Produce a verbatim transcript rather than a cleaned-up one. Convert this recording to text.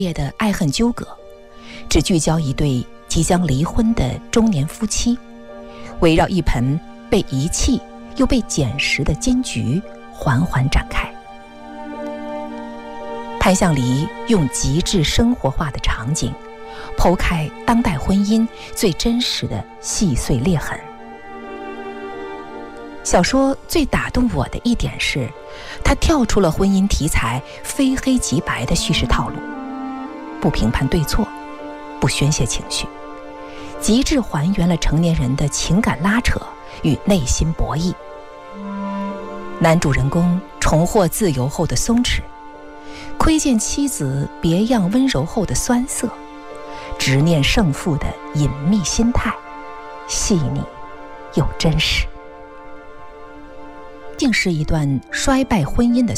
烈的爱恨纠葛，只聚焦一对即将离婚的中年夫妻，围绕一盆被遗弃又被捡拾的金桔缓缓展开。潘向黎用极致生活化的场景，剖开当代婚姻最真实的细碎裂痕。小说最打动我的一点是，它跳出了婚姻题材非黑即白的叙事套路，不评判对错，不宣泄情绪，极致还原了成年人的情感拉扯与内心博弈。男主人公重获自由后的松弛，窥见妻子别样温柔后的酸涩，执念胜负的隐秘心态，细腻又真实。竟是一段衰败婚姻的